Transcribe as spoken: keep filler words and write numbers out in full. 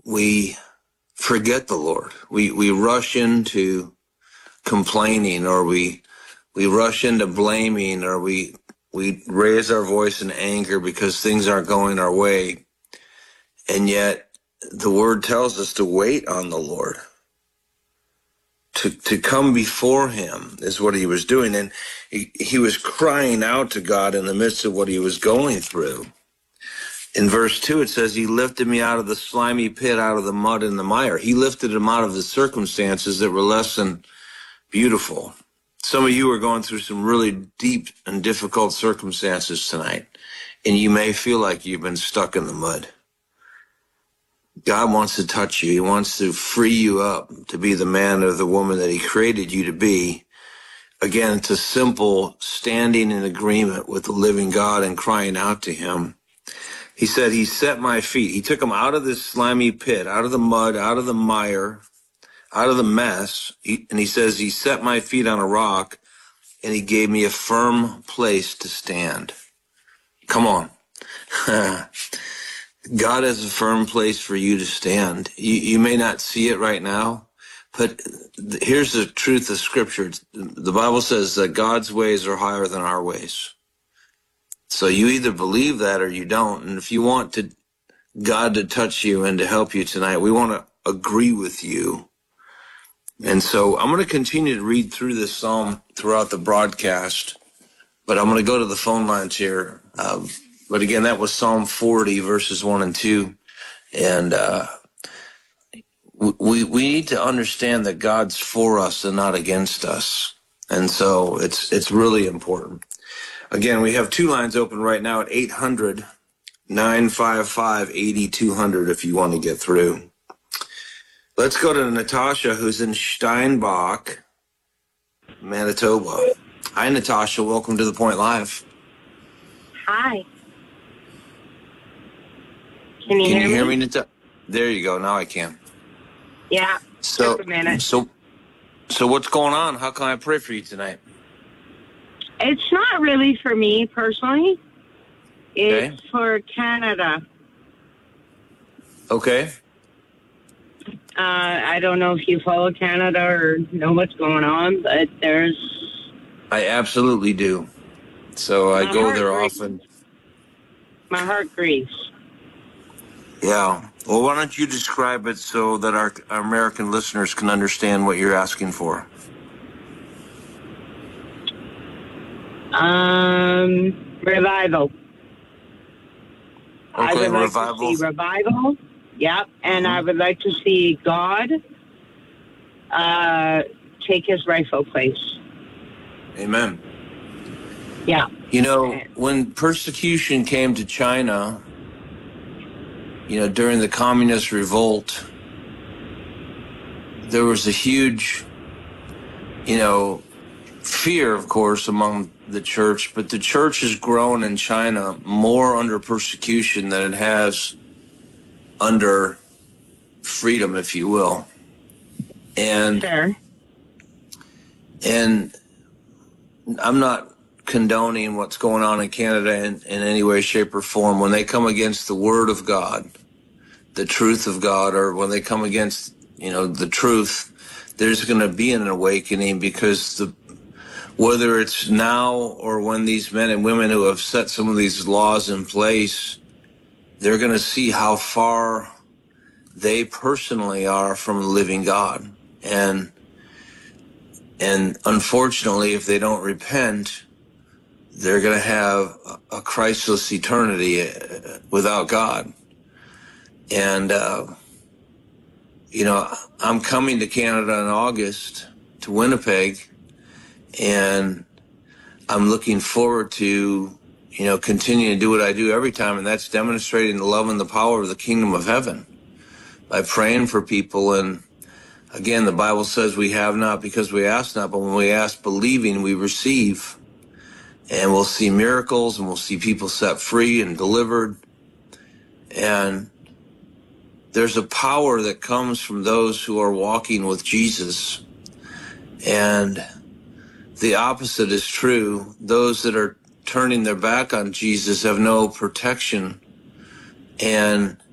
we forget the Lord. We we rush into complaining, or we we rush into blaming, or we we raise our voice in anger because things aren't going our way. And yet the word tells us to wait on the Lord. To to come before him is what he was doing. And he, he was crying out to God in the midst of what he was going through. In verse two, it says, he lifted me out of the slimy pit, out of the mud and the mire. He lifted him out of the circumstances that were less than beautiful. Some of you are going through some really deep and difficult circumstances tonight, and you may feel like you've been stuck in the mud. God wants to touch you. He wants to free you up to be the man or the woman that he created you to be. Again, it's a simple standing in agreement with the living God and crying out to him. He said, he set my feet. He took them out of this slimy pit, out of the mud, out of the mire, out of the mess. He, and he says, he set my feet on a rock, and he gave me a firm place to stand. Come on. God has a firm place for you to stand. You, you may not see it right now, but here's the truth of Scripture. The Bible says that God's ways are higher than our ways. So you either believe that or you don't. And if you want to, God to touch you and to help you tonight, we want to agree with you. And so I'm going to continue to read through this psalm throughout the broadcast, but I'm going to go to the phone lines here. Um, but again, that was Psalm forty, verses one and two. And uh, we, we need to understand that God's for us and not against us. And so it's, it's really important. Again, we have two lines open right now at eight hundred, nine five five, eight two zero zero if you want to get through. Let's go to Natasha, who's in Steinbach, Manitoba. Hi, Natasha. Welcome to The Point Live. Hi. Can you can hear you me? hear me, Natasha? There you go. Now I can. Yeah. So, just a minute. so, so what's going on? How can I pray for you tonight? It's not really for me personally. It's Okay. for Canada. Okay. Uh, I don't know if you follow Canada or know what's going on, but there's... I absolutely do. So I My go heart there grieves. often. My heart grieves. Yeah. Well, why don't you describe it so that our, our American listeners can understand what you're asking for? Um, revival. I Okay, would like revival. to see revival. Yep, and I would like to see God uh, take his rightful place. Amen. Yeah. You know, when persecution came to China, you know, during the communist revolt, there was a huge, you know, fear, of course, among the church, but the church has grown in China more under persecution than it has under freedom, if you will. And Sure. and I'm not condoning what's going on in Canada in, in any way, shape, or form. When they come against the word of God, the truth of God, or when they come against, you know, the truth, there's going to be an awakening, because the whether it's now or when these men and women who have set some of these laws in place, they're going to see how far they personally are from the living God. And and unfortunately, if they don't repent, they're going to have a Christless eternity without God. And, uh, you know, I'm coming to Canada in August, to Winnipeg, and I'm looking forward to, you know, continuing to do what I do every time, and that's demonstrating the love and the power of the kingdom of heaven by praying for people. And again, the Bible says we have not because we ask not, but when we ask believing, we receive. And we'll see miracles, and we'll see people set free and delivered. And there's a power that comes from those who are walking with Jesus. And the opposite is true. Those that are turning their back on Jesus have no protection. And